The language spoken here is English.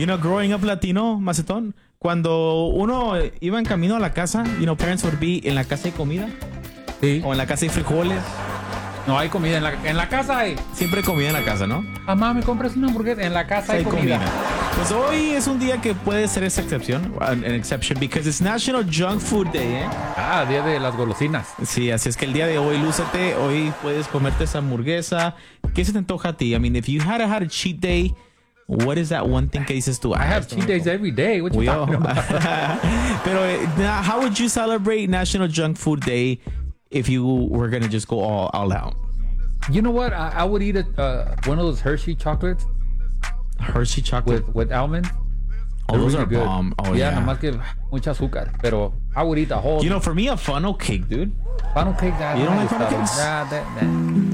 You know, growing up Latino, Macetón, cuando uno iba en camino a la casa, you know, parents would be en la casa hay comida. Sí. O en la casa hay frijoles. No hay comida. En la casa hay. Siempre hay comida en la casa, ¿no? Mamá, me compras una hamburguesa. En la casa hay comida. Pues hoy es un día que puede ser esa excepción. An exception because it's National Junk Food Day, ¿eh? Ah, día de las golosinas. Sí, así es que el día de hoy, lúcete. Hoy puedes comerte esa hamburguesa. ¿Qué se te antoja a ti? I mean, if you had a cheat day, what is that one thing que dices tú? I have cheat days every day. What you talking about? Pero, how would you celebrate National Junk Food Day if you were going to just go all out? You know what? I would eat one of those Hershey chocolates. Hershey chocolate with almonds. Oh, those really are good. bomb. Oh, yeah. yeah. Nomás que mucha azúcar. Pero I would eat the whole. You know, for me, a funnel cake, dude. Funnel cake. You don't like funnel cakes? Nah.